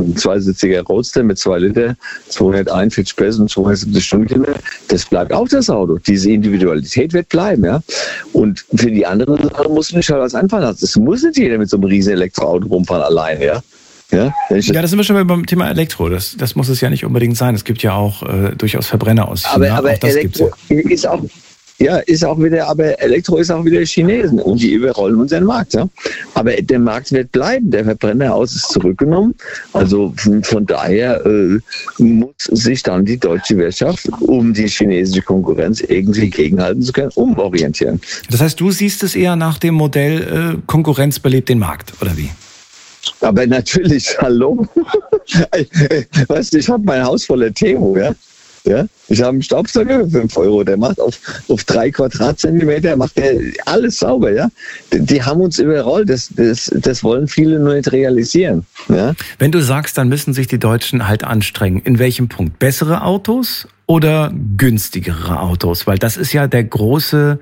ein zweisitziger Roadster mit 2 Liter, 241 PS und 270 Stundenkilometer, das bleibt auch das Auto. Diese Individualität wird bleiben, ja. Und für die anderen Sachen musst du nicht halt was einfallen lassen. Es muss nicht jeder mit so einem riesen Elektroauto rumfahren alleine, ja. Ja, da sind wir schon beim Thema Elektro. Das muss es ja nicht unbedingt sein. Es gibt ja auch durchaus Verbrenner aus China. Aber das Elektro ist auch... Ja, aber Elektro ist auch wieder Chinesen und die überrollen unseren Markt. Ja? Aber der Markt wird bleiben. Der Verbrenner aus ist zurückgenommen. Also von daher muss sich dann die deutsche Wirtschaft, um die chinesische Konkurrenz irgendwie gegenhalten zu können, umorientieren. Das heißt, du siehst es eher nach dem Modell Konkurrenz belebt den Markt, oder wie? Aber natürlich, hallo. Weißt du, ich habe mein Haus voller Temo, ja. Ja, ich habe einen Staubsauger für 5 Euro, der macht auf 3 Quadratzentimeter, macht der alles sauber, ja. Die haben uns überrollt, das wollen viele nur nicht realisieren, ja. Wenn du sagst, dann müssen sich die Deutschen halt anstrengen, in welchem Punkt? Bessere Autos oder günstigere Autos? Weil das ist ja der große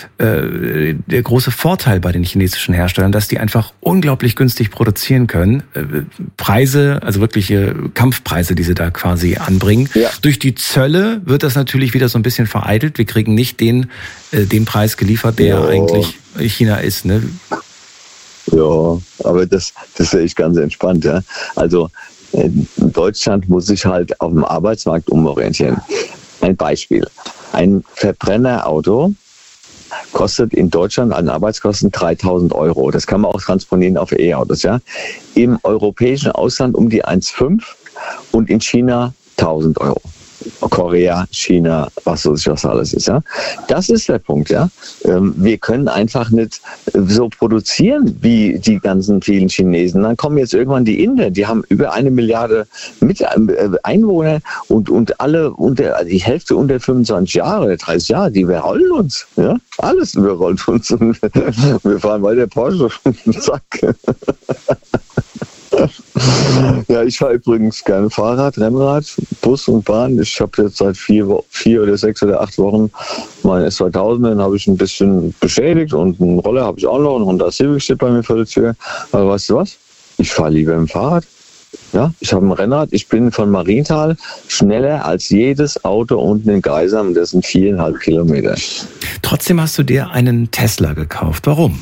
Vorteil bei den chinesischen Herstellern, dass die einfach unglaublich günstig produzieren können. Preise, also wirkliche Kampfpreise, die sie da quasi anbringen. Ja. Durch die Zölle wird das natürlich wieder so ein bisschen vereitelt. Wir kriegen nicht den Preis geliefert, der eigentlich China ist, ne? Ja, aber das sehe ich ganz entspannt, ja. Also Deutschland muss sich halt auf dem Arbeitsmarkt umorientieren. Ein Beispiel. Ein Verbrennerauto kostet in Deutschland an Arbeitskosten 3.000 Euro. Das kann man auch transponieren auf E-Autos, ja. Im europäischen Ausland um die 1,5 und in China 1.000 Euro. Korea, China, was alles ist, ja. Das ist der Punkt, ja. Wir können einfach nicht so produzieren wie die ganzen vielen Chinesen. Dann kommen jetzt irgendwann die Inder, die haben über 1 Milliarde Einwohner und alle die Hälfte unter 25 Jahre oder 30 Jahre, die überrollen uns, ja. Alles überrollt uns und wir fahren weiter Porsche. Zack. Ja, ich fahre übrigens gerne Fahrrad, Rennrad, Bus und Bahn. Ich habe jetzt seit 4 oder 6 oder 8 Wochen meinen S2000, den habe ich ein bisschen beschädigt und einen Roller habe ich auch noch, ein Honda Civic steht bei mir vor der Tür. Aber weißt du was? Ich fahre lieber im Fahrrad. Ja, ich habe ein Rennrad, ich bin von Marienthal schneller als jedes Auto unten in Geisam, das sind 4,5 Kilometer. Trotzdem hast du dir einen Tesla gekauft. Warum?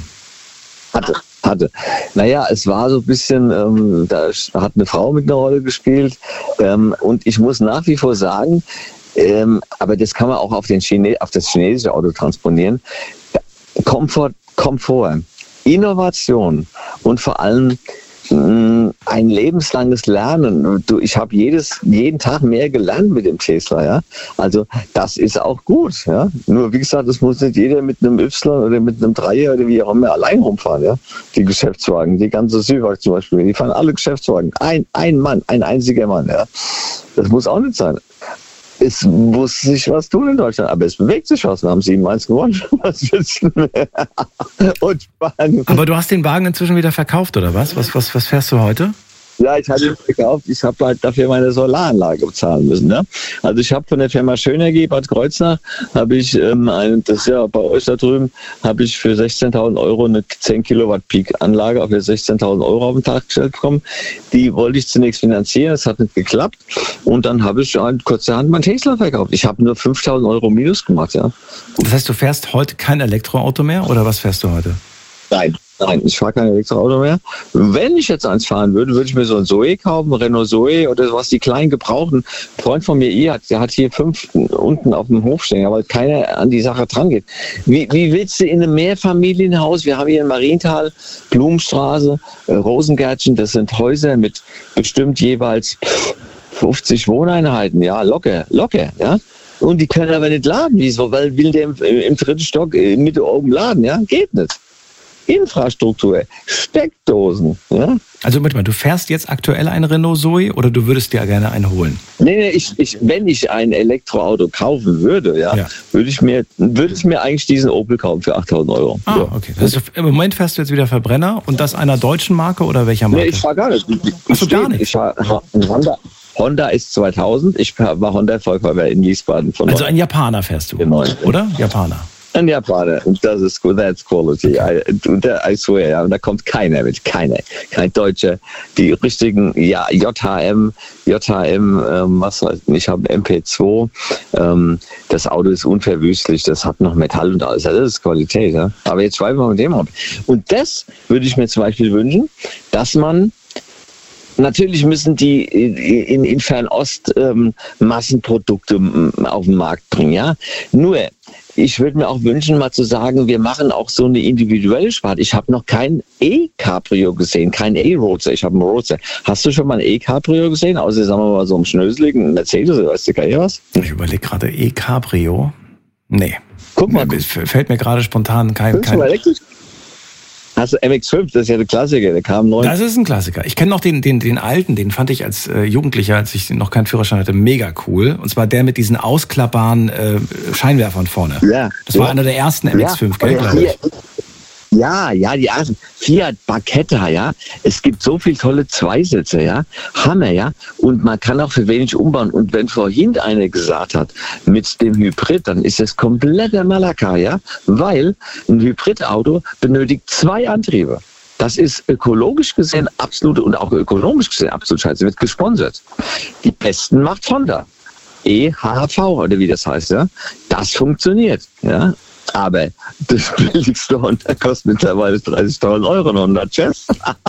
Hatte. Naja, es war so ein bisschen, da hat eine Frau mit einer Rolle gespielt und ich muss nach wie vor sagen, aber das kann man auch auf das chinesische Auto transponieren, Komfort, Innovation und vor allem ein lebenslanges Lernen. Ich habe jeden Tag mehr gelernt mit dem Tesla, ja. Also das ist auch gut, ja. Nur wie gesagt, es muss nicht jeder mit einem Y oder mit einem 3er oder wie auch immer allein rumfahren, ja. Die Geschäftswagen, die ganze Süwag zum Beispiel, die fahren alle Geschäftswagen. Ein Mann, ein einziger Mann, ja. Das muss auch nicht sein. Es muss sich was tun in Deutschland, aber es bewegt sich was. Wir haben 7-1 gewonnen. Was willst du mehr? Und Spanien. Aber du hast den Wagen inzwischen wieder verkauft, oder was? Was fährst du heute? Ja, ich hatte ihn verkauft. Ich habe halt dafür meine Solaranlage bezahlen müssen. Ne? Also ich habe von der Firma Schönergie Bad Kreuznach, habe ich, das ist ja bei euch da drüben, habe ich für 16.000 Euro eine 10 Kilowatt Peak-Anlage für 16.000 Euro auf den Tag gestellt bekommen. Die wollte ich zunächst finanzieren, das hat nicht geklappt. Und dann habe ich halt kurzerhand mein Tesla verkauft. Ich habe nur 5.000 Euro Minus gemacht. Ja. Das heißt, du fährst heute kein Elektroauto mehr oder was fährst du heute? Nein, ich fahre kein Elektroauto mehr. Wenn ich jetzt eins fahren würde, würde ich mir so ein Zoe kaufen, Renault Zoe oder sowas, die kleinen gebrauchten. Ein Freund von mir, der hat hier 5 unten auf dem Hof stehen, weil keiner an die Sache dran geht. Wie willst du in einem Mehrfamilienhaus, wir haben hier in Marienthal, Blumenstraße, Rosengärtchen, das sind Häuser mit bestimmt jeweils 50 Wohneinheiten, ja, locker, ja. Und die können aber nicht laden, wieso? Weil will der im 3. Stock Mitte oben laden, ja, geht nicht. Infrastruktur, Steckdosen. Ja? Also du fährst jetzt aktuell ein Renault Zoe oder du würdest dir gerne einen holen? Nee, wenn ich ein Elektroauto kaufen würde, ja. würde ich mir eigentlich diesen Opel kaufen für 8.000 Euro. Ah, okay. Also im Moment fährst du jetzt wieder Verbrenner und das einer deutschen Marke oder welcher Marke? Nee, ich fahre gar nicht. Hast du gar nicht? Ich fahre Honda ist 2000. Ich war Honda-Verkäufer in Wiesbaden. Also ein Japaner fährst du, oder? Japaner. Ein Japaner. Und das ist gut, that's quality. I swear, ja. Und da kommt keiner mit. Kein Deutscher. Die richtigen, ja, JHM, was weiß ich, ich habe MP2. Das Auto ist unverwüstlich, das hat noch Metall und alles. Das ist Qualität, ja. Aber jetzt schweifen wir mit dem ab. Und das würde ich mir zum Beispiel wünschen, dass man natürlich müssen die in Fernost Massenprodukte auf den Markt bringen, ja. Nur, ich würde mir auch wünschen, mal zu sagen, wir machen auch so eine individuelle Sparte. Ich habe noch kein E-Cabrio gesehen, kein E-Roadster. Ich habe einen Roadster. Hast du schon mal ein E-Cabrio gesehen? Außer, sagen wir mal, so einem schnöseligen Mercedes oder weißt du gar nicht was? Ich überlege gerade, E-Cabrio? Nee. Guck mal. Fällt mir gerade spontan kein... Hast du MX-5, das ist ja der Klassiker, der kam neu. Das ist ein Klassiker. Ich kenne noch den alten, den fand ich als Jugendlicher, als ich noch keinen Führerschein hatte, mega cool. Und zwar der mit diesen ausklappbaren Scheinwerfern vorne. Ja. Das war einer der ersten MX-5, gell, glaube ich. Ja, die ersten. Fiat Barchetta, ja. Es gibt so viele tolle Zweisitzer, ja. Hammer, ja. Und man kann auch für wenig umbauen. Und wenn vorhin einer gesagt hat, mit dem Hybrid, dann ist das kompletter Malaka, ja. Weil ein Hybridauto benötigt 2 Antriebe. Das ist ökologisch gesehen absolut und auch ökonomisch gesehen absolut scheiße. Wird gesponsert. Die besten macht Honda. EHV oder wie das heißt, ja. Das funktioniert, ja. Aber das billigste Honda kostet mittlerweile 30.000 Euro, ein Honda Jazz.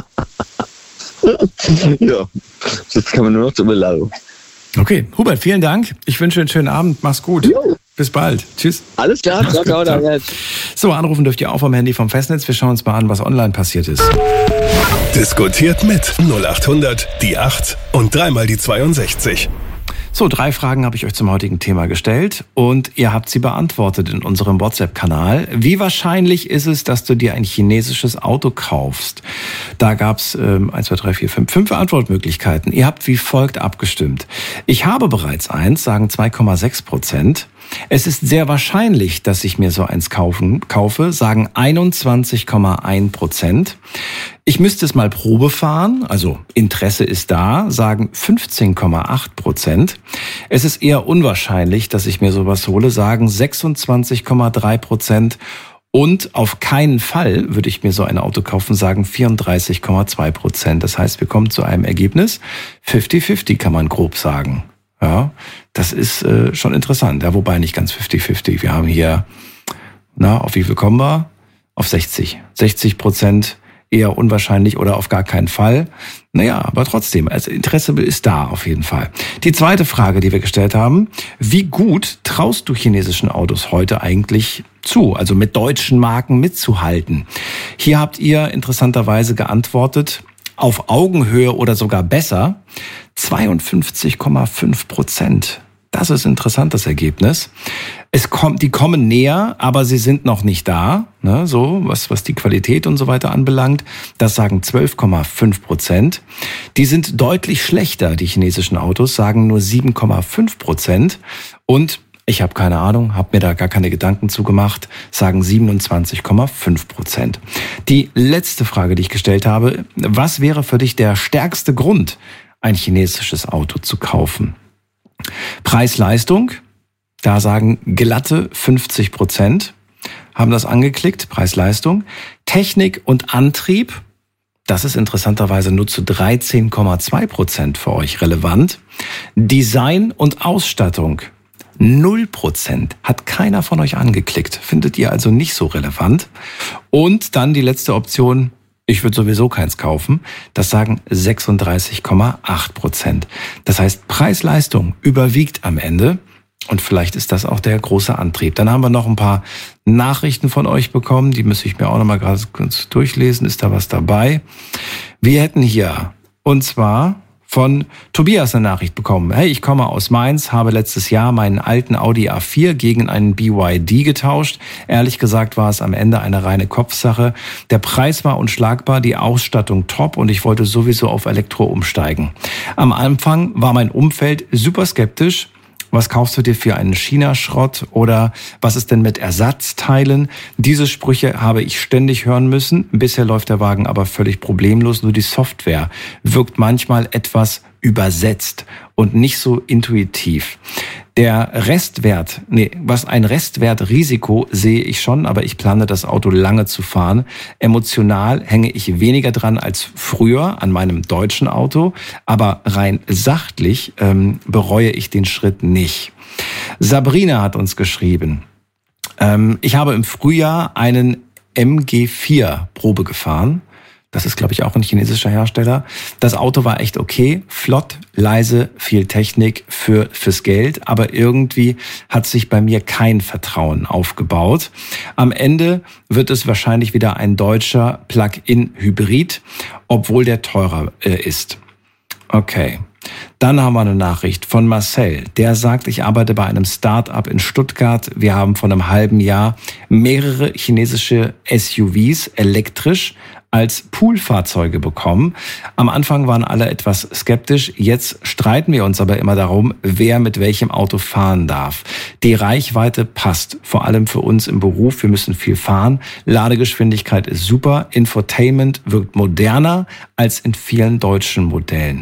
Ja, das kann man nur noch drüber lachen. Okay, Hubert, vielen Dank. Ich wünsche einen schönen Abend. Mach's gut. Jo. Bis bald. Tschüss. Alles klar. Ciao. So, anrufen dürft ihr auch vom Handy vom Festnetz. Wir schauen uns mal an, was online passiert ist. Diskutiert mit 0800 die 8 und 3 die 62. So, 3 Fragen habe ich euch zum heutigen Thema gestellt und ihr habt sie beantwortet in unserem WhatsApp-Kanal. Wie wahrscheinlich ist es, dass du dir ein chinesisches Auto kaufst? Da gab es 1, 2, 3, 4, 5 Antwortmöglichkeiten. Ihr habt wie folgt abgestimmt. Ich habe bereits eins, sagen 2,6%. Es ist sehr wahrscheinlich, dass ich mir so eins kaufe, sagen 21,1%. Ich müsste es mal Probe fahren, also Interesse ist da, sagen 15,8%. Es ist eher unwahrscheinlich, dass ich mir sowas hole, sagen 26,3%. Und auf keinen Fall würde ich mir so ein Auto kaufen, sagen 34,2%. Das heißt, wir kommen zu einem Ergebnis 50-50, kann man grob sagen. Ja, das ist schon interessant. Ja, wobei nicht ganz 50-50. Wir haben hier, auf wie viel kommen wir? Auf 60. 60% eher unwahrscheinlich oder auf gar keinen Fall. Naja, aber trotzdem, also Interesse ist da auf jeden Fall. Die zweite Frage, die wir gestellt haben: Wie gut traust du chinesischen Autos heute eigentlich zu, also mit deutschen Marken mitzuhalten? Hier habt ihr interessanterweise geantwortet, auf Augenhöhe oder sogar besser, 52,5%. Das ist interessant, das Ergebnis. Die kommen näher, aber sie sind noch nicht da, ne, so was die Qualität und so weiter anbelangt. Das sagen 12,5%. Die sind deutlich schlechter, die chinesischen Autos, sagen nur 7,5%. Und ich habe keine Ahnung, habe mir da gar keine Gedanken zugemacht, sagen 27,5%. Die letzte Frage, die ich gestellt habe: Was wäre für dich der stärkste Grund, ein chinesisches Auto zu kaufen? Preis-Leistung, da sagen glatte 50%, haben das angeklickt, Preis-Leistung. Technik und Antrieb, das ist interessanterweise nur zu 13,2% für euch relevant. Design und Ausstattung, 0%, hat keiner von euch angeklickt. Findet ihr also nicht so relevant. Und dann die letzte Option: Ich würde sowieso keins kaufen. Das sagen 36,8%. Das heißt, Preis-Leistung überwiegt am Ende. Und vielleicht ist das auch der große Antrieb. Dann haben wir noch ein paar Nachrichten von euch bekommen. Die müsste ich mir auch noch mal gerade kurz durchlesen. Ist da was dabei? Wir hätten hier, und zwar von Tobias, eine Nachricht bekommen. Hey, ich komme aus Mainz, habe letztes Jahr meinen alten Audi A4 gegen einen BYD getauscht. Ehrlich gesagt war es am Ende eine reine Kopfsache. Der Preis war unschlagbar, die Ausstattung top und ich wollte sowieso auf Elektro umsteigen. Am Anfang war mein Umfeld super skeptisch. Was kaufst du dir für einen China-Schrott oder was ist denn mit Ersatzteilen? Diese Sprüche habe ich ständig hören müssen. Bisher läuft der Wagen aber völlig problemlos. Nur die Software wirkt manchmal etwas übersetzt und nicht so intuitiv. Was ein Restwertrisiko sehe ich schon, aber ich plane das Auto lange zu fahren. Emotional hänge ich weniger dran als früher an meinem deutschen Auto, aber rein sachlich bereue ich den Schritt nicht. Sabrina hat uns geschrieben, ich habe im Frühjahr einen MG4 Probe gefahren. Das ist, glaube ich, auch ein chinesischer Hersteller. Das Auto war echt okay, flott, leise, viel Technik fürs Geld, aber irgendwie hat sich bei mir kein Vertrauen aufgebaut. Am Ende wird es wahrscheinlich wieder ein deutscher Plug-in-Hybrid, obwohl der teurer ist. Okay. Dann haben wir eine Nachricht von Marcel. Der sagt, ich arbeite bei einem Start-up in Stuttgart. Wir haben vor einem halben Jahr mehrere chinesische SUVs elektrisch als Poolfahrzeuge bekommen. Am Anfang waren alle etwas skeptisch. Jetzt streiten wir uns aber immer darum, wer mit welchem Auto fahren darf. Die Reichweite passt, vor allem für uns im Beruf. Wir müssen viel fahren. Ladegeschwindigkeit ist super. Infotainment wirkt moderner als in vielen deutschen Modellen.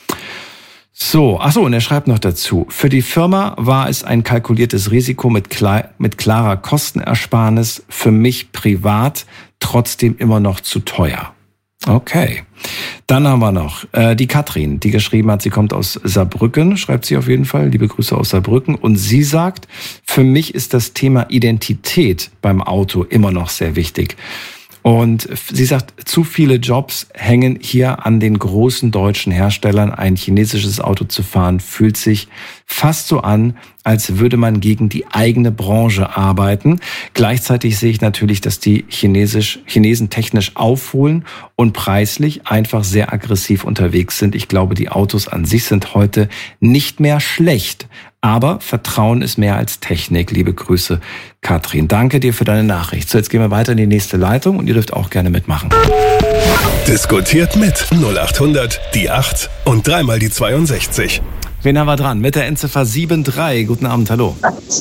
Und er schreibt noch dazu, für die Firma war es ein kalkuliertes Risiko mit klarer Kostenersparnis, für mich privat trotzdem immer noch zu teuer. Okay. Dann haben wir noch die Katrin, die geschrieben hat, sie kommt aus Saarbrücken, schreibt sie auf jeden Fall, liebe Grüße aus Saarbrücken. Und sie sagt, für mich ist das Thema Identität beim Auto immer noch sehr wichtig. Und sie sagt, zu viele Jobs hängen hier an den großen deutschen Herstellern. Ein chinesisches Auto zu fahren fühlt sich fast so an, als würde man gegen die eigene Branche arbeiten. Gleichzeitig sehe ich natürlich, dass die Chinesen technisch aufholen und preislich einfach sehr aggressiv unterwegs sind. Ich glaube, die Autos an sich sind heute nicht mehr schlecht. Aber Vertrauen ist mehr als Technik. Liebe Grüße, Katrin. Danke dir für deine Nachricht. So, jetzt gehen wir weiter in die nächste Leitung und ihr dürft auch gerne mitmachen. Diskutiert mit 0800 die 8 und dreimal die 62. Wen haben wir dran? Mit der Endziffer 73. Guten Abend, hallo.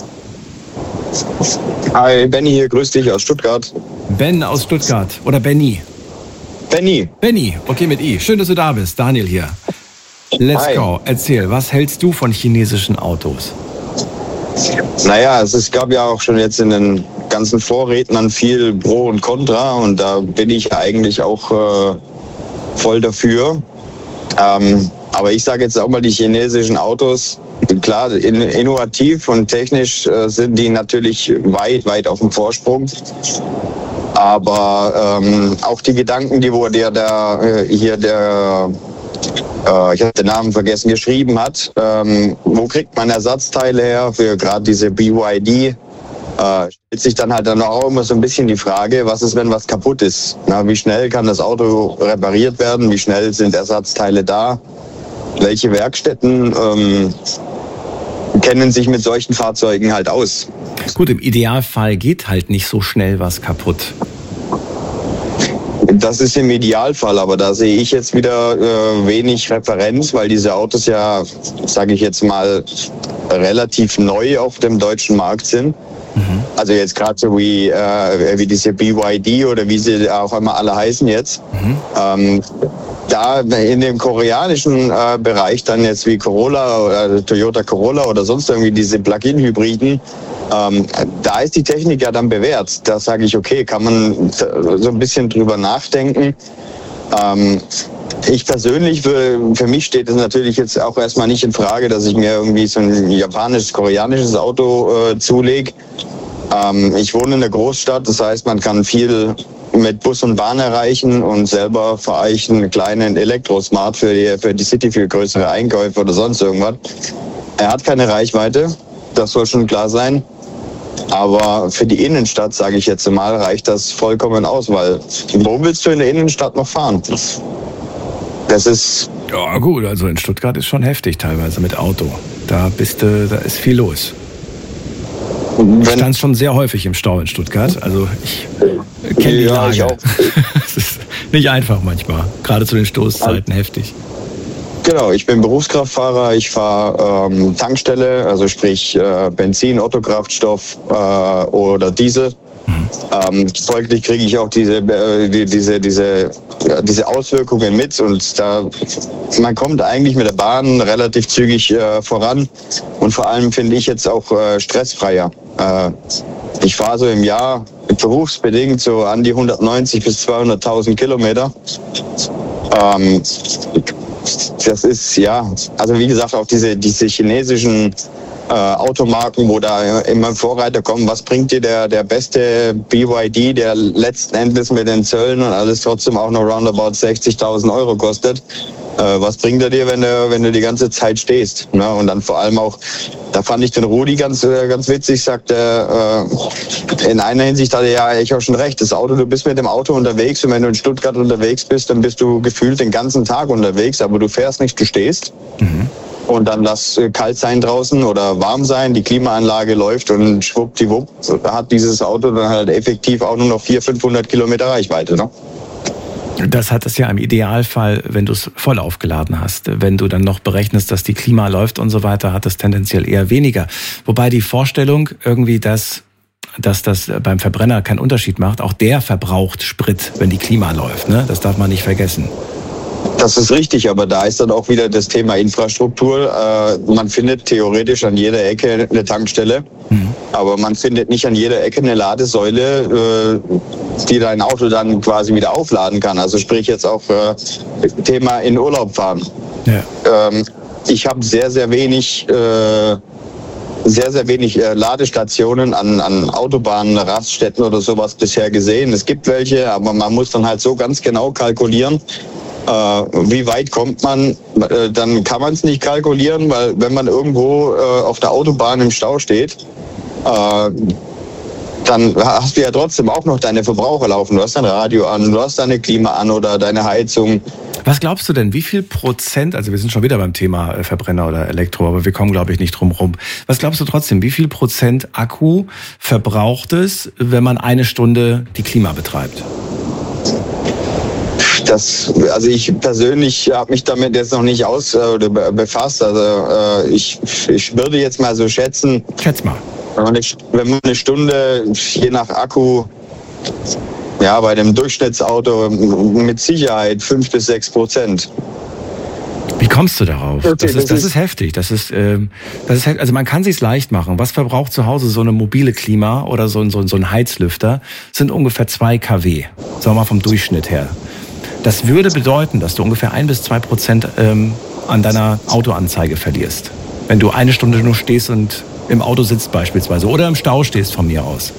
Hi, Benny hier, grüß dich aus Stuttgart. Ben aus Stuttgart. Oder Benny? Benny. Benny, okay, mit I. Schön, dass du da bist. Daniel hier. Let's go. Erzähl, was hältst du von chinesischen Autos? Naja, es gab ja auch schon jetzt in den ganzen Vorrednern viel Pro und Contra und da bin ich eigentlich auch voll dafür. Aber ich sage jetzt auch mal, die chinesischen Autos, klar, innovativ und technisch sind die natürlich weit auf dem Vorsprung. Aber auch die Gedanken, die wo ich habe den Namen vergessen, geschrieben hat. Wo kriegt man Ersatzteile her für gerade diese BYD? Stellt sich dann halt auch immer so ein bisschen die Frage, was ist, wenn was kaputt ist? Na, wie schnell kann das Auto repariert werden? Wie schnell sind Ersatzteile da? Welche Werkstätten kennen sich mit solchen Fahrzeugen halt aus? Gut, im Idealfall geht halt nicht so schnell was kaputt. Das ist im Idealfall, aber da sehe ich jetzt wieder wenig Referenz, weil diese Autos ja, sage ich jetzt mal, relativ neu auf dem deutschen Markt sind. Mhm. Also jetzt gerade so wie diese BYD oder wie sie auch immer alle heißen jetzt. Mhm. Da in dem koreanischen Bereich dann jetzt wie Corolla oder Toyota Corolla oder sonst irgendwie diese Plug-in-Hybriden, da ist die Technik ja dann bewährt. Da sage ich, okay, kann man so ein bisschen drüber nachdenken. Ich persönlich, für mich steht es natürlich jetzt auch erstmal nicht in Frage, dass ich mir irgendwie so ein japanisches, koreanisches Auto zulege. Ich wohne in der Großstadt, das heißt, man kann viel mit Bus und Bahn erreichen und selber fahre ich einen kleinen Elektrosmart für die City für größere Einkäufe oder sonst irgendwas. Er hat keine Reichweite, das soll schon klar sein. Aber für die Innenstadt, sage ich jetzt mal, reicht das vollkommen aus, weil wo willst du in der Innenstadt noch fahren? Das ist... Ja gut, also in Stuttgart ist schon heftig teilweise mit Auto. Da ist viel los. Ich stand schon sehr häufig im Stau in Stuttgart, also ich kenne die Lage. Ich auch. Es ist nicht einfach manchmal, gerade zu den Stoßzeiten heftig. Genau, ich bin Berufskraftfahrer, ich fahre Tankstelle, also sprich Benzin, Autokraftstoff oder Diesel. Mhm. Folglich kriege ich auch diese Auswirkungen mit und man kommt eigentlich mit der Bahn relativ zügig voran und vor allem finde ich jetzt auch stressfreier. Ich fahre so im Jahr berufsbedingt so an die 190 bis 200.000 Kilometer. Das ist, also wie gesagt, auch diese chinesischen Automarken, wo da immer Vorreiter kommen, was bringt dir der beste BYD, der letzten Endes mit den Zöllen und alles trotzdem auch noch roundabout 60.000 Euro kostet? Was bringt er dir, wenn du die ganze Zeit stehst? Ne? Und dann vor allem auch, da fand ich den Rudi ganz witzig, sagte, in einer Hinsicht hatte er ja ich auch schon recht, das Auto, du bist mit dem Auto unterwegs und wenn du in Stuttgart unterwegs bist, dann bist du gefühlt den ganzen Tag unterwegs, aber du fährst nicht, du stehst. Mhm. Und dann lass kalt sein draußen oder warm sein, die Klimaanlage läuft und schwuppdiwupp hat dieses Auto dann halt effektiv auch nur noch 400-500 Kilometer Reichweite. Ne? Das hat es ja im Idealfall, wenn du es voll aufgeladen hast. Wenn du dann noch berechnest, dass die Klima läuft und so weiter, hat es tendenziell eher weniger. Wobei die Vorstellung irgendwie, dass das beim Verbrenner keinen Unterschied macht, auch der verbraucht Sprit, wenn die Klima läuft. Ne? Das darf man nicht vergessen. Das ist richtig, aber da ist dann auch wieder das Thema Infrastruktur. Man findet theoretisch an jeder Ecke eine Tankstelle, aber man findet nicht an jeder Ecke eine Ladesäule, die dein Auto dann quasi wieder aufladen kann. Also sprich jetzt auch Thema in Urlaub fahren. Ja. Ich habe sehr, sehr wenig Ladestationen an Autobahnen, Raststätten oder sowas bisher gesehen. Es gibt welche, aber man muss dann halt so ganz genau kalkulieren, wie weit kommt man, dann kann man es nicht kalkulieren, weil wenn man irgendwo auf der Autobahn im Stau steht, dann hast du ja trotzdem auch noch deine Verbraucher laufen. Du hast dein Radio an, du hast deine Klima an oder deine Heizung. Was glaubst du denn, wie viel Prozent, also wir sind schon wieder beim Thema Verbrenner oder Elektro, aber wir kommen, glaube ich, nicht drum rum. Was glaubst du trotzdem, wie viel Prozent Akku verbraucht es, wenn man eine Stunde die Klima betreibt? Also ich persönlich habe mich damit jetzt noch nicht befasst. Also ich würde jetzt mal so schätzen. Schätz mal. Wenn man eine Stunde, je nach Akku, ja, bei dem Durchschnittsauto mit Sicherheit 5-6%. Wie kommst du darauf? Okay, das ist heftig. Das ist also man kann sich's leicht machen. Was verbraucht zu Hause so eine mobile Klima oder so ein Heizlüfter? Sind ungefähr 2 kW. Sagen wir mal vom Durchschnitt her. Das würde bedeuten, dass du ungefähr 1-2% an deiner Autoanzeige verlierst. Wenn du eine Stunde nur stehst und im Auto sitzt beispielsweise oder im Stau stehst von mir aus.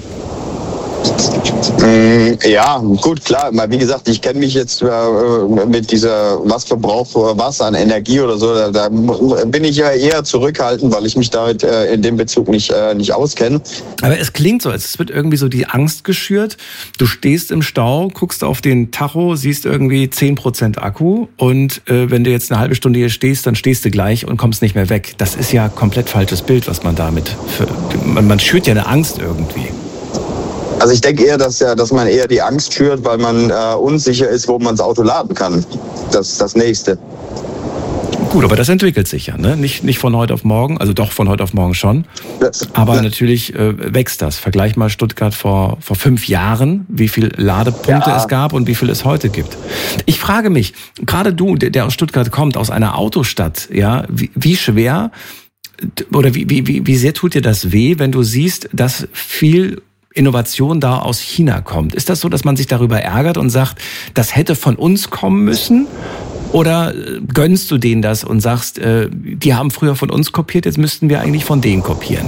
Ja, gut, klar. Wie gesagt, ich kenne mich jetzt mit dieser, was verbraucht was an Energie oder so, da bin ich ja eher zurückhaltend, weil ich mich damit in dem Bezug nicht auskenne. Aber es klingt so, als wird irgendwie so die Angst geschürt. Du stehst im Stau, guckst auf den Tacho, siehst irgendwie 10% Akku und wenn du jetzt eine halbe Stunde hier stehst, dann stehst du gleich und kommst nicht mehr weg. Das ist ja komplett falsches Bild, was man damit... Man schürt ja eine Angst irgendwie. Also ich denke eher, dass man eher die Angst schürt, weil man unsicher ist, wo man das Auto laden kann. Das ist das Nächste. Gut, aber das entwickelt sich ja, ne? Nicht von heute auf morgen, also doch von heute auf morgen schon. Aber natürlich wächst das. Vergleich mal Stuttgart vor 5 Jahren, wie viel Ladepunkte es gab und wie viel es heute gibt. Ich frage mich, gerade du, der aus Stuttgart kommt, aus einer Autostadt, ja, wie schwer oder wie sehr tut dir das weh, wenn du siehst, dass viel Innovation da aus China kommt? Ist das so, dass man sich darüber ärgert und sagt, das hätte von uns kommen müssen? Oder gönnst du denen das und sagst, die haben früher von uns kopiert, jetzt müssten wir eigentlich von denen kopieren?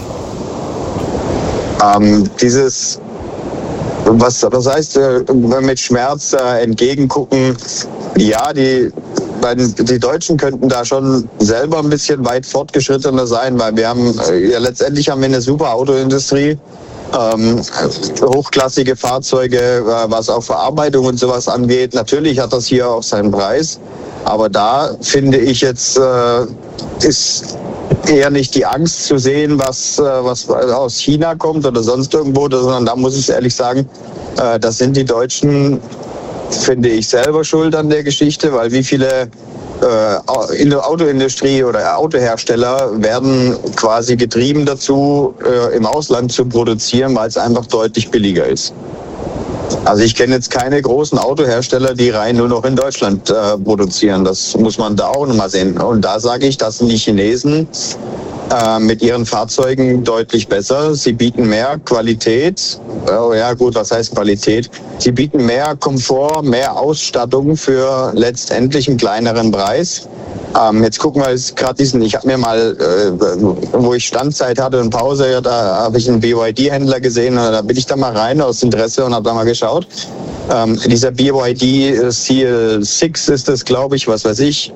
Was heißt mit Schmerz entgegengucken? Ja, die Deutschen könnten da schon selber ein bisschen weit fortgeschrittener sein, weil letztendlich haben wir eine super Autoindustrie. Hochklassige Fahrzeuge, was auch Verarbeitung und sowas angeht. Natürlich hat das hier auch seinen Preis, aber da finde ich jetzt ist eher nicht die Angst zu sehen, was aus China kommt oder sonst irgendwo, sondern da muss ich ehrlich sagen, das sind die Deutschen, finde ich, selber schuld an der Geschichte, weil wie viele in der Autoindustrie oder Autohersteller werden quasi getrieben dazu, im Ausland zu produzieren, weil es einfach deutlich billiger ist. Also ich kenne jetzt keine großen Autohersteller, die rein nur noch in Deutschland produzieren. Das muss man da auch nochmal sehen. Und da sage ich, das sind die Chinesen mit ihren Fahrzeugen deutlich besser. Sie bieten mehr Qualität. Ja gut, was heißt Qualität? Sie bieten mehr Komfort, mehr Ausstattung für letztendlich einen kleineren Preis. Jetzt gucken wir gerade diesen, ich habe mir mal, wo ich Standzeit hatte und Pause, da habe ich einen BYD-Händler gesehen, da bin ich da mal rein aus Interesse und habe da mal geschaut. Dieser BYD CL6 ist das, glaube ich, was weiß ich.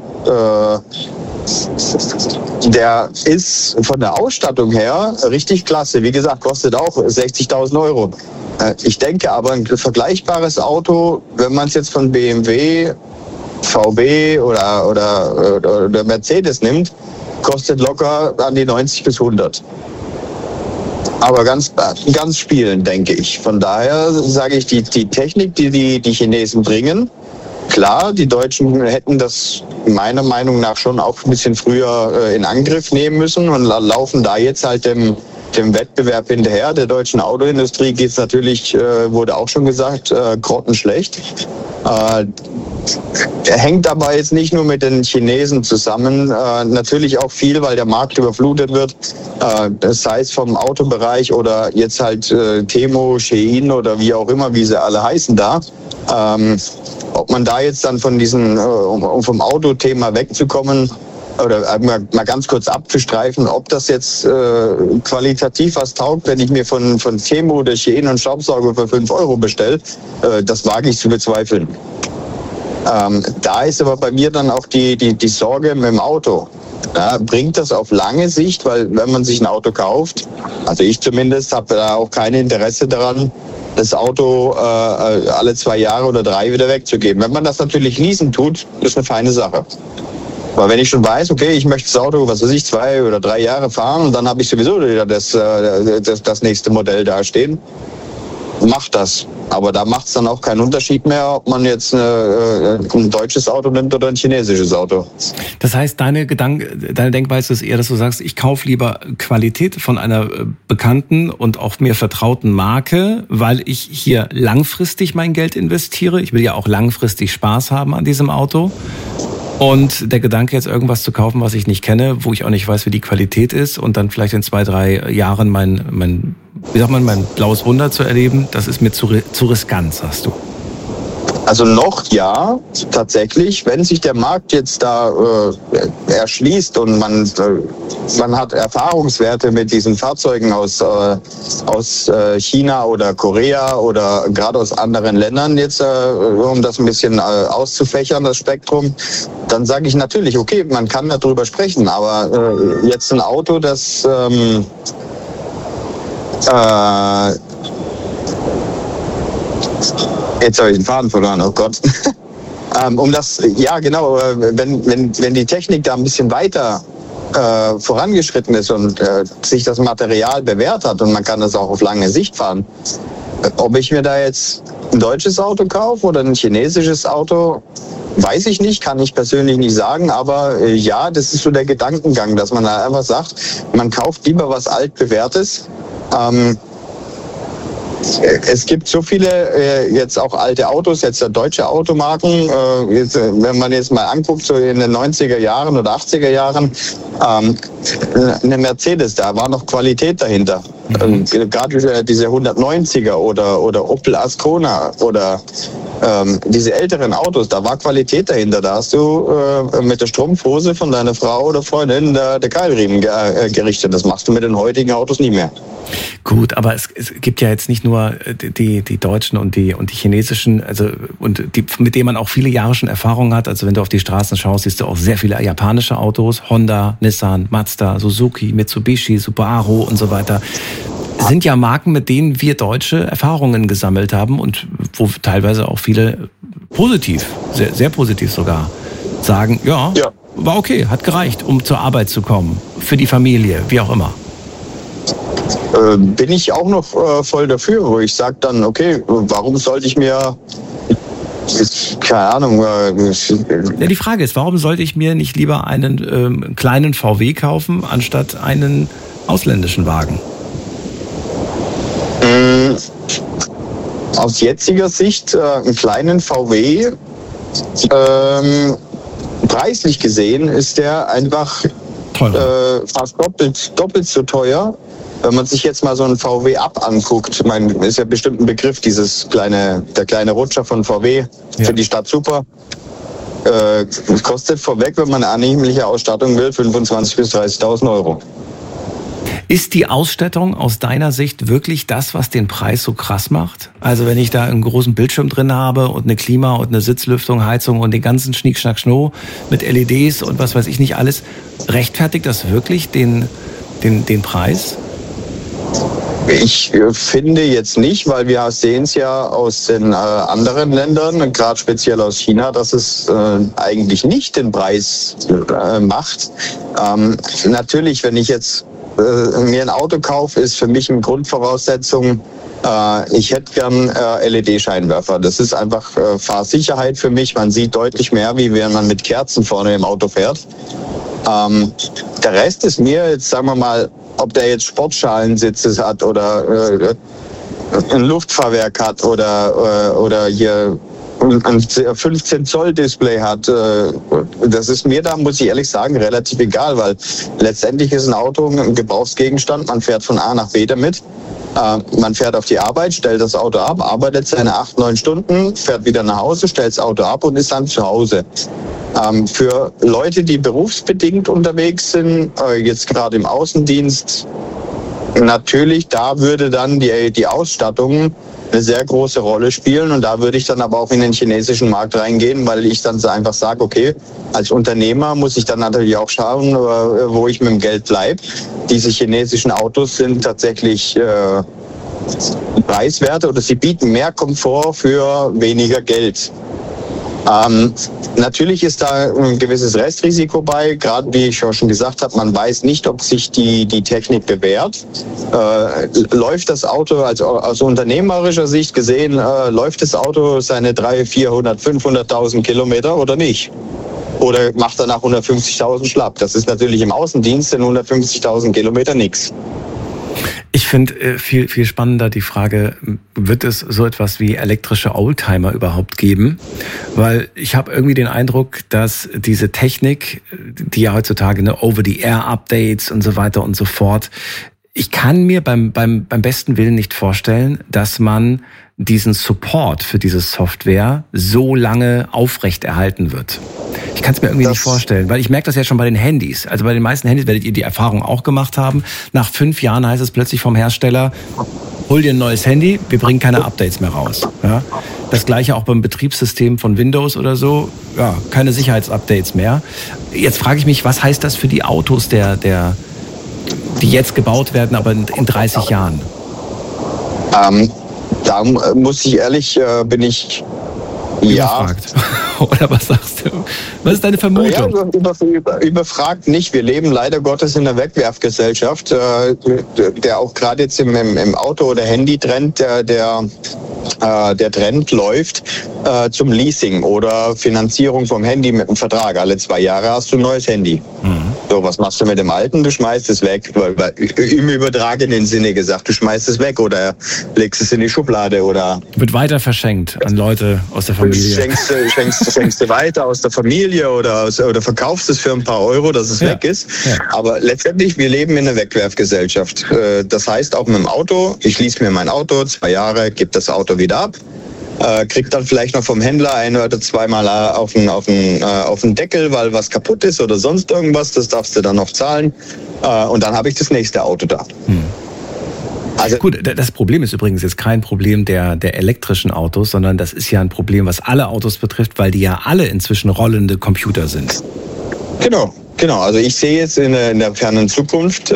Der ist von der Ausstattung her richtig klasse. Wie gesagt, kostet auch 60.000 Euro. Ich denke aber, ein vergleichbares Auto, wenn man es jetzt von BMW, VW oder Mercedes nimmt, kostet locker an die 90 bis 100. Aber ganz spielen, denke ich. Von daher sage ich, die Technik, die Chinesen bringen, klar, die Deutschen hätten das meiner Meinung nach schon auch ein bisschen früher in Angriff nehmen müssen und laufen da jetzt halt dem Wettbewerb hinterher. Der deutschen Autoindustrie geht es natürlich, wurde auch schon gesagt, grottenschlecht. Hängt aber jetzt nicht nur mit den Chinesen zusammen, natürlich auch viel, weil der Markt überflutet wird, sei es vom Autobereich oder jetzt halt Temu, Shein oder wie auch immer, wie sie alle heißen da. Ob man da jetzt dann von diesen, um vom Autothema wegzukommen, oder mal ganz kurz abzustreifen, ob das jetzt qualitativ was taugt, wenn ich mir von Temu oder Shein einen Staubsauger für 5 Euro bestelle, das wage ich zu bezweifeln. Da ist aber bei mir dann auch die Sorge mit dem Auto. Ja, bringt das auf lange Sicht, weil wenn man sich ein Auto kauft, also ich zumindest habe da auch kein Interesse daran, das Auto alle 2 Jahre oder 3 wieder wegzugeben. Wenn man das natürlich leasen tut, ist eine feine Sache. Aber wenn ich schon weiß, okay, ich möchte das Auto, was weiß ich, 2 oder 3 Jahre fahren und dann habe ich sowieso wieder das nächste Modell dastehen, macht das. Aber da macht es dann auch keinen Unterschied mehr, ob man jetzt ein deutsches Auto nimmt oder ein chinesisches Auto. Das heißt, deine Denkweise ist eher, dass du sagst, ich kaufe lieber Qualität von einer bekannten und auch mir vertrauten Marke, weil ich hier langfristig mein Geld investiere. Ich will ja auch langfristig Spaß haben an diesem Auto. Und der Gedanke, jetzt irgendwas zu kaufen, was ich nicht kenne, wo ich auch nicht weiß, wie die Qualität ist und dann vielleicht in 2, 3 Jahren mein blaues Wunder zu erleben, das ist mir zu riskant, sagst du. Also noch ja, tatsächlich, wenn sich der Markt jetzt da erschließt und man hat Erfahrungswerte mit diesen Fahrzeugen aus China oder Korea oder gerade aus anderen Ländern jetzt, um das ein bisschen auszufächern, das Spektrum, dann sage ich natürlich, okay, man kann darüber sprechen, aber jetzt ein Auto, das jetzt habe ich den Faden verloren, oh Gott. Wenn die Technik da ein bisschen weiter vorangeschritten ist und sich das Material bewährt hat und man kann das auch auf lange Sicht fahren, ob ich mir da jetzt ein deutsches Auto kaufe oder ein chinesisches Auto, weiß ich nicht, kann ich persönlich nicht sagen, aber ja, das ist so der Gedankengang, dass man da einfach sagt, man kauft lieber was altbewährtes. Es gibt so viele jetzt auch alte Autos, jetzt deutsche Automarken, wenn man jetzt mal anguckt, so in den 90er Jahren oder 80er Jahren, eine Mercedes, da war noch Qualität dahinter. Gerade diese 190er oder Opel Ascona oder diese älteren Autos, da war Qualität dahinter. Da hast du mit der Strumpfhose von deiner Frau oder Freundin der Keilriemen gerichtet. Das machst du mit den heutigen Autos nie mehr. Gut, aber es gibt ja jetzt nicht nur die deutschen und die chinesischen, also und die, mit denen man auch viele Jahre schon Erfahrung hat. Also wenn du auf die Straßen schaust, siehst du auch sehr viele japanische Autos, Honda, Nissan, Mazda, Suzuki, Mitsubishi, Subaru und so weiter. Sind ja Marken, mit denen wir Deutsche Erfahrungen gesammelt haben und wo teilweise auch viele positiv, sehr, sehr positiv sogar, sagen, ja, war okay, hat gereicht, um zur Arbeit zu kommen, für die Familie, wie auch immer. Bin ich auch noch voll dafür, wo ich sage dann, okay, warum sollte ich mir keine Ahnung. Ja, die Frage ist, warum sollte ich mir nicht lieber einen kleinen VW kaufen, anstatt einen ausländischen Wagen? Aus jetziger Sicht einen kleinen VW, preislich gesehen ist der einfach fast doppelt so teuer. Wenn man sich jetzt mal so einen VW Up anguckt, ich meine, ist ja bestimmt ein Begriff, der kleine Rutscher von VW, für die Stadt super. Kostet vorweg, wenn man eine annehmliche Ausstattung will, 25.000 bis 30.000 Euro. Ist die Ausstattung aus deiner Sicht wirklich das, was den Preis so krass macht? Also wenn ich da einen großen Bildschirm drin habe und eine Klima und eine Sitzlüftung, Heizung und den ganzen Schnick, Schnack, Schno mit LEDs und was weiß ich nicht alles, rechtfertigt das wirklich den Preis? Ich finde jetzt nicht, weil wir sehen es ja aus den anderen Ländern, gerade speziell aus China, dass es eigentlich nicht den Preis macht. Natürlich, wenn ich jetzt mir ein Auto kaufe, ist für mich eine Grundvoraussetzung, ich hätte gern LED-Scheinwerfer. Das ist einfach Fahrsicherheit für mich. Man sieht deutlich mehr, wie wenn man mit Kerzen vorne im Auto fährt. Der Rest ist mir jetzt, sagen wir mal, ob der jetzt Sportschalensitze hat oder ein Luftfahrwerk hat oder hier ein 15 Zoll Display hat, das ist mir da, muss ich ehrlich sagen, relativ egal, weil letztendlich ist ein Auto ein Gebrauchsgegenstand, man fährt von A nach B damit, man fährt auf die Arbeit, stellt das Auto ab, arbeitet seine 8-9 Stunden, fährt wieder nach Hause, stellt das Auto ab und ist dann zu Hause. Für Leute, die berufsbedingt unterwegs sind, jetzt gerade im Außendienst, natürlich, da würde dann die Ausstattung eine sehr große Rolle spielen und da würde ich dann aber auch in den chinesischen Markt reingehen, weil ich dann einfach sage, okay, als Unternehmer muss ich dann natürlich auch schauen, wo ich mit dem Geld bleibe. Diese chinesischen Autos sind tatsächlich preiswert oder sie bieten mehr Komfort für weniger Geld. Natürlich ist da ein gewisses Restrisiko bei, gerade wie ich schon gesagt habe, man weiß nicht, ob sich die Technik bewährt. Läuft das Auto, also aus unternehmerischer Sicht gesehen, läuft das Auto seine 300, 400, 500.000 Kilometer oder nicht? Oder macht danach 150.000 schlapp? Das ist natürlich im Außendienst in 150.000 Kilometer nichts. Ich finde viel spannender die Frage, wird es so etwas wie elektrische Oldtimer überhaupt geben? Weil ich habe irgendwie den Eindruck, dass diese Technik, die ja heutzutage Over-the-Air-Updates und so weiter und so fort, ich kann mir beim besten Willen nicht vorstellen, dass man diesen Support für diese Software so lange aufrechterhalten wird. Ich kann es mir irgendwie nicht vorstellen, weil ich merke das ja schon bei den Handys. Also bei den meisten Handys werdet ihr die Erfahrung auch gemacht haben. Nach 5 Jahren heißt es plötzlich vom Hersteller, hol dir ein neues Handy, wir bringen keine Updates mehr raus. Ja? Das gleiche auch beim Betriebssystem von Windows oder so, ja, keine Sicherheitsupdates mehr. Jetzt frage ich mich, was heißt das für die Autos, die jetzt gebaut werden, aber in 30 Jahren? Da muss ich ehrlich, bin ich überfragt. Oder was sagst du? Was ist deine Vermutung? Ja, überfragt nicht. Wir leben leider Gottes in einer Wegwerfgesellschaft, der auch gerade jetzt im Auto- oder Handy-Trend, der Trend läuft zum Leasing oder Finanzierung vom Handy mit einem Vertrag. Alle 2 Jahre hast du ein neues Handy. So, was machst du mit dem alten? Du schmeißt es weg. Im übertragenen Sinne gesagt, du schmeißt es weg oder legst es in die Schublade oder... Wird weiter verschenkt an Leute aus der Familie. Schenkst du weiter aus der Familie oder verkaufst es für ein paar Euro, dass es weg ist. Ja. Aber letztendlich, wir leben in einer Wegwerfgesellschaft. Das heißt, auch mit dem Auto, ich lease mir mein Auto, 2 Jahre, gebe das Auto wieder ab, krieg dann vielleicht noch vom Händler 1 oder 2 Mal auf den Deckel, weil was kaputt ist oder sonst irgendwas, das darfst du dann noch zahlen. Und dann habe ich das nächste Auto da. Also gut, das Problem ist übrigens jetzt kein Problem der elektrischen Autos, sondern das ist ja ein Problem, was alle Autos betrifft, weil die ja alle inzwischen rollende Computer sind. Genau. Also ich sehe jetzt in der fernen Zukunft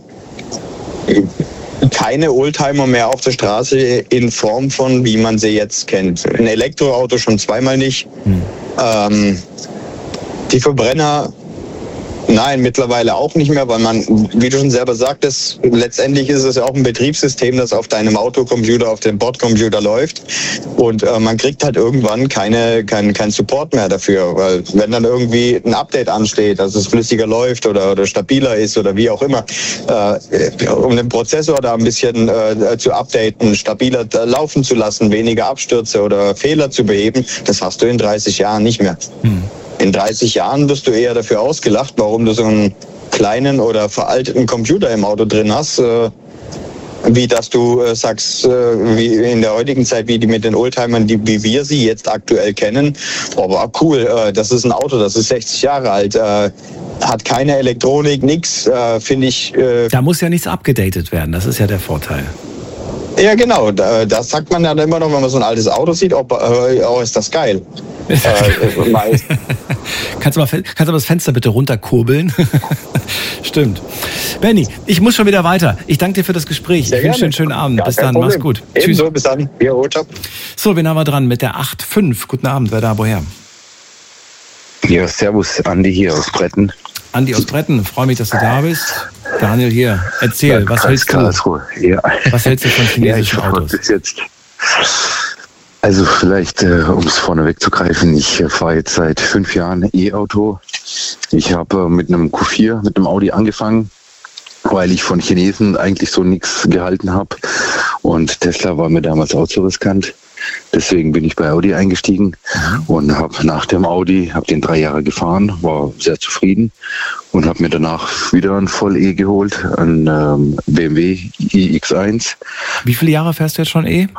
keine Oldtimer mehr auf der Straße in Form von, wie man sie jetzt kennt. Ein Elektroauto schon 2-mal nicht. Die Verbrenner Nein, mittlerweile auch nicht mehr, weil man, wie du schon selber sagtest, letztendlich ist es ja auch ein Betriebssystem, das auf deinem Autocomputer, auf dem Bordcomputer läuft. Und man kriegt halt irgendwann kein Support mehr dafür, weil wenn dann irgendwie ein Update ansteht, dass es flüssiger läuft oder stabiler ist oder wie auch immer, um den Prozessor da ein bisschen zu updaten, stabiler laufen zu lassen, weniger Abstürze oder Fehler zu beheben, das hast du in 30 Jahren nicht mehr. In 30 Jahren wirst du eher dafür ausgelacht, warum du so einen kleinen oder veralteten Computer im Auto drin hast, wie dass du sagst, wie in der heutigen Zeit, wie die mit den Oldtimern, wie wir sie jetzt aktuell kennen. Aber cool, das ist ein Auto, das ist 60 Jahre alt, hat keine Elektronik, nix, finde ich. Da muss ja nichts abgedatet werden, das ist ja der Vorteil. Ja, genau. Das sagt man dann immer noch, wenn man so ein altes Auto sieht, ist das geil. Kannst du mal das Fenster bitte runterkurbeln? Stimmt. Benny, ich muss schon wieder weiter. Ich danke dir für das Gespräch. Ich wünsche dir einen schönen Abend. Bis dann, mach's gut. Ebenso, bis dann. Ja, ciao. So, wen haben wir dran mit der 8.5? Guten Abend, wer da, woher? Ja, servus, Andi hier aus Bretten. Andi aus Bretten, freue mich, dass du da bist. Daniel hier, erzähl, was hältst du? Ja. Was hältst du von chinesischen Autos? Bis jetzt. Also vielleicht, um es vorneweg zu greifen, ich fahre jetzt seit 5 Jahren E-Auto. Ich habe mit einem Q4, mit einem Audi angefangen, weil ich von Chinesen eigentlich so nichts gehalten habe. Und Tesla war mir damals auch zu riskant. Deswegen bin ich bei Audi eingestiegen und habe nach dem Audi, habe den 3 Jahre gefahren, war sehr zufrieden und habe mir danach wieder ein Voll-E geholt, ein BMW iX1. Wie viele Jahre fährst du jetzt schon E?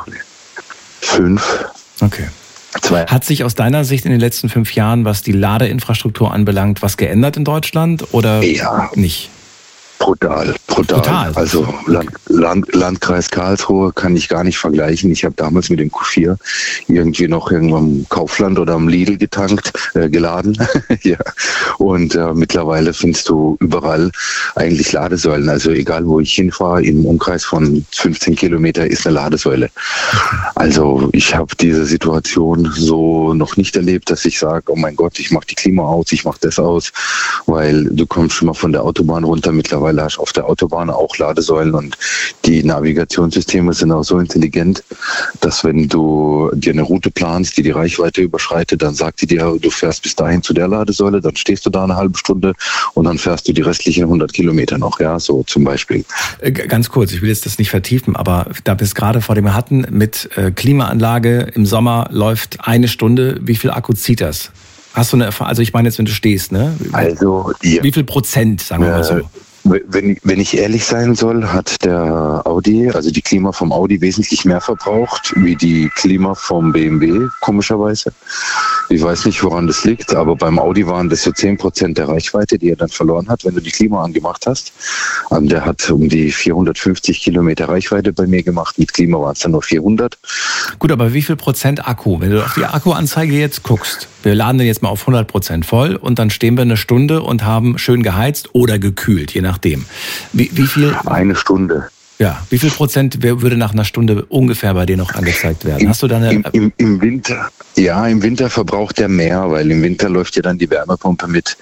5. Okay. 2. Hat sich aus deiner Sicht in den letzten 5 Jahren, was die Ladeinfrastruktur anbelangt, was geändert in Deutschland oder nicht? Brutal. Also Landkreis Karlsruhe kann ich gar nicht vergleichen. Ich habe damals mit dem Q4 irgendwie noch irgendwo im Kaufland oder am Lidl geladen. Ja. Und mittlerweile findest du überall eigentlich Ladesäulen. Also egal, wo ich hinfahre, im Umkreis von 15 Kilometer ist eine Ladesäule. Also ich habe diese Situation so noch nicht erlebt, dass ich sage, oh mein Gott, ich mache die Klima aus, ich mache das aus, weil du kommst schon mal von der Autobahn runter. Mittlerweile hast du auf der Autobahn auch Ladesäulen und die Navigationssysteme sind auch so intelligent, dass wenn du dir eine Route planst, die Reichweite überschreitet, dann sagt die dir, du fährst bis dahin zu der Ladesäule, dann stehst du da eine halbe Stunde und dann fährst du die restlichen 100 Kilometer noch, ja, so zum Beispiel. Ganz kurz, ich will jetzt das nicht vertiefen, aber da wir es gerade vor dem hatten, mit Klimaanlage im Sommer läuft 1 Stunde, wie viel Akku zieht das? Hast du eine Erfahrung, also ich meine jetzt, wenn du stehst, ne? Also, ja. Wie viel Prozent, sagen wir mal so? Wenn ich ehrlich sein soll, hat der Audi, also die Klima vom Audi wesentlich mehr verbraucht wie die Klima vom BMW, komischerweise. Ich weiß nicht, woran das liegt, aber beim Audi waren das so 10% der Reichweite, die er dann verloren hat, wenn du die Klima angemacht hast. Der hat um die 450 Kilometer Reichweite bei mir gemacht, mit Klima waren es dann nur 400. Gut, aber wie viel Prozent Akku? Wenn du auf die Akkuanzeige jetzt guckst, wir laden den jetzt mal auf 100% voll und dann stehen wir 1 Stunde und haben schön geheizt oder gekühlt, je nachdem. Wie viel? 1 Stunde. Ja, wie viel Prozent würde nach 1 Stunde ungefähr bei dir noch angezeigt werden? Hast du da eine... Im Winter, ja, im Winter verbraucht der mehr, weil im Winter läuft ja dann die Wärmepumpe mit,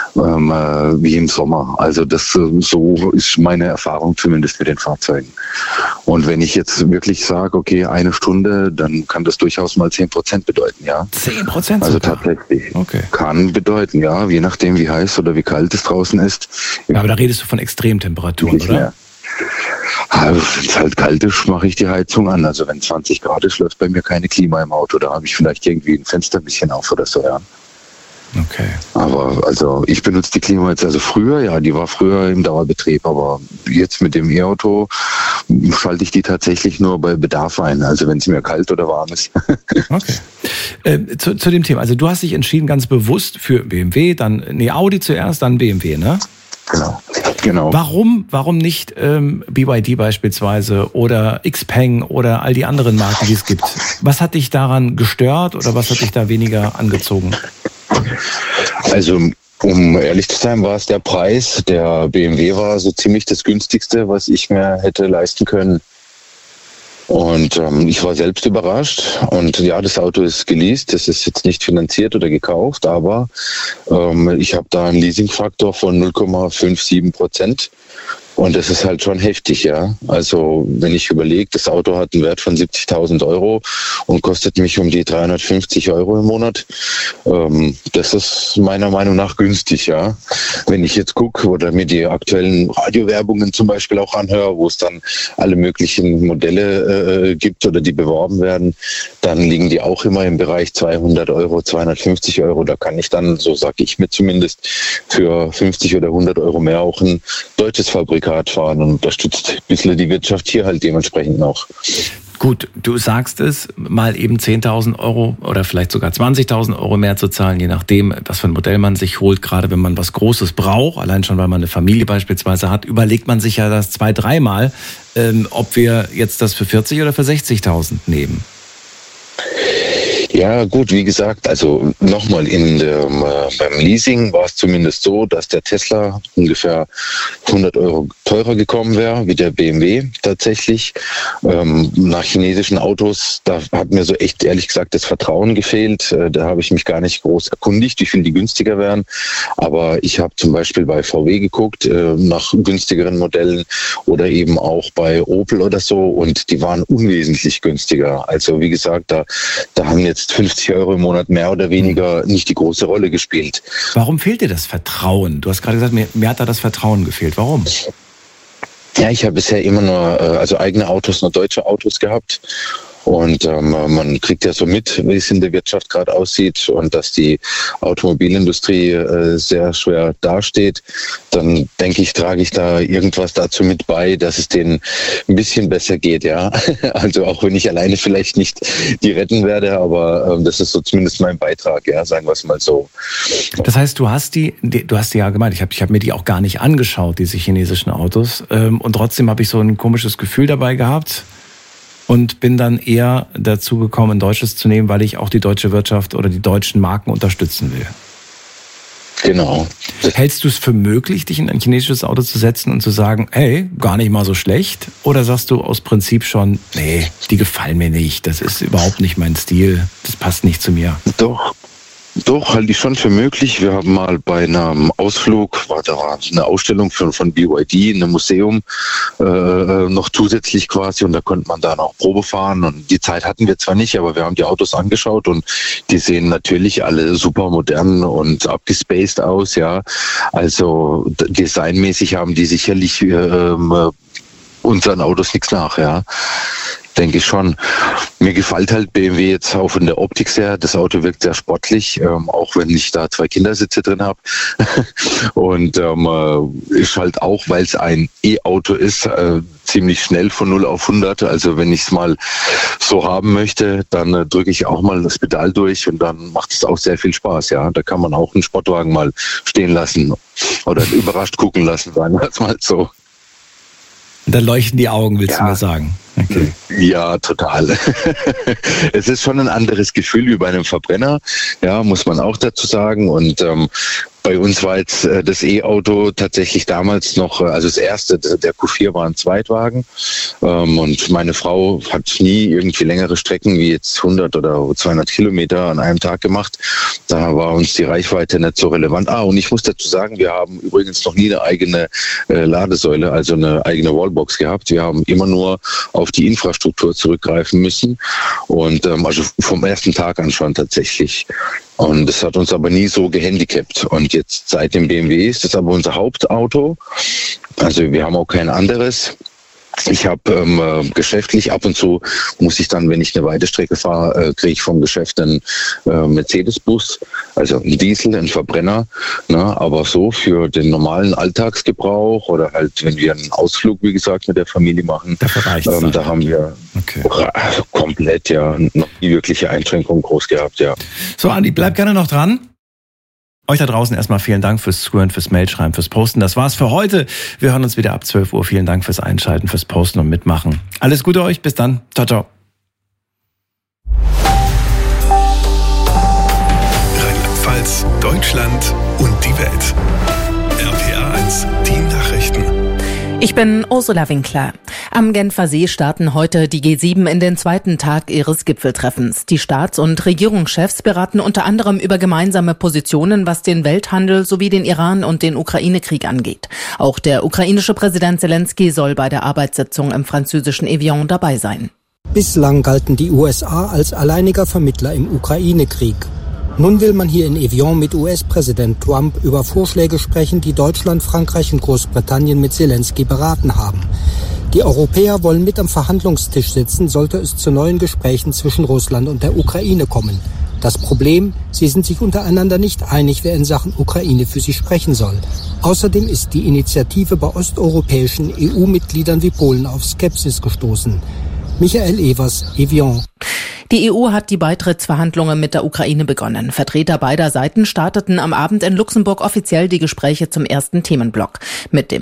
wie im Sommer. Also das so ist meine Erfahrung zumindest mit den Fahrzeugen. Und wenn ich jetzt wirklich sage, okay, 1 Stunde, dann kann das durchaus mal 10% bedeuten, ja. 10%? Also tatsächlich. Okay. Kann bedeuten, ja, je nachdem wie heiß oder wie kalt es draußen ist. Ja, aber da redest du von Extremtemperaturen, oder? Mehr. Also, wenn es halt kalt ist, mache ich die Heizung an. Also wenn 20 Grad ist, läuft bei mir keine Klima im Auto. Da habe ich vielleicht irgendwie ein Fenster ein bisschen auf oder so, ja. Okay. Aber also ich benutze die Klima jetzt, also früher, ja, die war früher im Dauerbetrieb, aber jetzt mit dem E-Auto schalte ich die tatsächlich nur bei Bedarf ein, also wenn es mir kalt oder warm ist. Okay. Zu dem Thema, also du hast dich entschieden ganz bewusst für BMW, dann Audi zuerst, dann BMW, ne? Genau. Warum nicht BYD beispielsweise oder Xpeng oder all die anderen Marken, die es gibt? Was hat dich daran gestört oder was hat dich da weniger angezogen? Also um ehrlich zu sein, war es der Preis. Der BMW war so ziemlich das günstigste, was ich mir hätte leisten können. Und ich war selbst überrascht. Und ja, das Auto ist geleast, das ist jetzt nicht finanziert oder gekauft, aber ich habe da einen Leasingfaktor von 0,57%. Und das ist halt schon heftig, ja. Also wenn ich überlege, das Auto hat einen Wert von 70.000 Euro und kostet mich um die 350 Euro im Monat. Das ist meiner Meinung nach günstig, ja. Wenn ich jetzt gucke oder mir die aktuellen Radiowerbungen zum Beispiel auch anhöre, wo es dann alle möglichen Modelle gibt oder die beworben werden, dann liegen die auch immer im Bereich 200 Euro, 250 Euro. Da kann ich dann, so sage ich mir zumindest, für 50 oder 100 Euro mehr auch ein deutsches Fabrikat fahren und unterstützt ein bisschen die Wirtschaft hier halt dementsprechend noch. Gut, du sagst es, mal eben 10.000 Euro oder vielleicht sogar 20.000 Euro mehr zu zahlen, je nachdem, was für ein Modell man sich holt, gerade wenn man was Großes braucht, allein schon, weil man eine Familie beispielsweise hat, überlegt man sich ja das 2-3 Mal, ob wir jetzt das für 40 oder für 60.000 nehmen. Ja, gut, wie gesagt, also nochmal beim Leasing war es zumindest so, dass der Tesla ungefähr 100 Euro teurer gekommen wäre, wie der BMW tatsächlich. Nach chinesischen Autos, da hat mir so echt ehrlich gesagt das Vertrauen gefehlt. Da habe ich mich gar nicht groß erkundigt, wie viel die günstiger wären. Aber ich habe zum Beispiel bei VW geguckt, nach günstigeren Modellen oder eben auch bei Opel oder so, und die waren unwesentlich günstiger. Also wie gesagt, da haben jetzt 50 Euro im Monat mehr oder weniger nicht die große Rolle gespielt. Warum fehlt dir das Vertrauen? Du hast gerade gesagt, mir hat da das Vertrauen gefehlt. Warum? Ja, ich habe bisher immer nur eigene Autos, nur deutsche Autos gehabt. Und man kriegt ja so mit, wie es in der Wirtschaft gerade aussieht und dass die Automobilindustrie sehr schwer dasteht. Dann denke ich, trage ich da irgendwas dazu mit bei, dass es denen ein bisschen besser geht, ja. Also auch wenn ich alleine vielleicht nicht die retten werde, aber das ist so zumindest mein Beitrag, ja, sagen wir es mal so. Das heißt, du hast die ja gemeint, ich hab mir die auch gar nicht angeschaut, diese chinesischen Autos, und trotzdem habe ich so ein komisches Gefühl dabei gehabt. Und bin dann eher dazu gekommen, ein deutsches zu nehmen, weil ich auch die deutsche Wirtschaft oder die deutschen Marken unterstützen will. Genau. Hältst du es für möglich, dich in ein chinesisches Auto zu setzen und zu sagen, hey, gar nicht mal so schlecht? Oder sagst du aus Prinzip schon, nee, die gefallen mir nicht, das ist überhaupt nicht mein Stil, das passt nicht zu mir? Doch, halte ich schon für möglich. Wir haben mal bei einem Ausflug, da war eine Ausstellung von BYD in einem Museum, noch zusätzlich quasi, und da konnte man dann auch Probe fahren, und die Zeit hatten wir zwar nicht, aber wir haben die Autos angeschaut und die sehen natürlich alle super modern und abgespaced aus, ja. Also designmäßig haben die sicherlich unseren Autos nichts nach, ja. Denke ich schon. Mir gefällt halt BMW jetzt auch von der Optik sehr. Das Auto wirkt sehr sportlich, auch wenn ich da 2 Kindersitze drin habe. Und ist halt auch, weil es ein E-Auto ist, ziemlich schnell von 0 auf 100. Also wenn ich es mal so haben möchte, dann drücke ich auch mal das Pedal durch und dann macht es auch sehr viel Spaß. Ja, da kann man auch einen Sportwagen mal stehen lassen oder überrascht gucken lassen, sagen wir es mal so. Und dann leuchten die Augen, willst du mir sagen? Okay. Ja, total. Es ist schon ein anderes Gefühl wie bei einem Verbrenner, ja, muss man auch dazu sagen. Und bei uns war jetzt das E-Auto tatsächlich damals noch, also das erste, der Q4 war ein Zweitwagen. Und meine Frau hat nie irgendwie längere Strecken wie jetzt 100 oder 200 Kilometer an einem Tag gemacht. Da war uns die Reichweite nicht so relevant. Und ich muss dazu sagen, wir haben übrigens noch nie eine eigene Ladesäule, also eine eigene Wallbox gehabt. Wir haben immer nur auf die Infrastruktur zurückgreifen müssen. Und also vom ersten Tag an schon tatsächlich. Und das hat uns aber nie so gehandicapt. Und jetzt seit dem BMW ist das aber unser Hauptauto. Also wir haben auch kein anderes. Ich habe geschäftlich ab und zu, muss ich dann, wenn ich eine weite Strecke fahre, kriege ich vom Geschäft einen Mercedes-Bus, also einen Diesel, einen Verbrenner. Ne? Aber so für den normalen Alltagsgebrauch oder halt, wenn wir einen Ausflug, wie gesagt, mit der Familie machen, da haben wir komplett ja noch nie wirkliche Einschränkungen groß gehabt. Ja. So, Andi, bleib gerne noch dran. Euch da draußen erstmal vielen Dank fürs Zuhören, fürs Mailschreiben, fürs Posten. Das war's für heute. Wir hören uns wieder ab 12 Uhr. Vielen Dank fürs Einschalten, fürs Posten und Mitmachen. Alles Gute euch. Bis dann. Ciao, ciao. Rheinland-Pfalz, Deutschland und die Welt. RPA 1, die Nachrichten. Ich bin Ursula Winkler. Am Genfer See starten heute die G7 in den zweiten Tag ihres Gipfeltreffens. Die Staats- und Regierungschefs beraten unter anderem über gemeinsame Positionen, was den Welthandel sowie den Iran- und den Ukraine-Krieg angeht. Auch der ukrainische Präsident Zelensky soll bei der Arbeitssitzung im französischen Evian dabei sein. Bislang galten die USA als alleiniger Vermittler im Ukraine-Krieg. Nun will man hier in Evian mit US-Präsident Trump über Vorschläge sprechen, die Deutschland, Frankreich und Großbritannien mit Zelensky beraten haben. Die Europäer wollen mit am Verhandlungstisch sitzen, sollte es zu neuen Gesprächen zwischen Russland und der Ukraine kommen. Das Problem, sie sind sich untereinander nicht einig, wer in Sachen Ukraine für sie sprechen soll. Außerdem ist die Initiative bei osteuropäischen EU-Mitgliedern wie Polen auf Skepsis gestoßen. Michael Evers, Evian. Die EU hat die Beitrittsverhandlungen mit der Ukraine begonnen. Vertreter beider Seiten starteten am Abend in Luxemburg offiziell die Gespräche zum ersten Themenblock. Mit dem